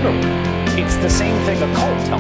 Literally. It's the same thing a cult tells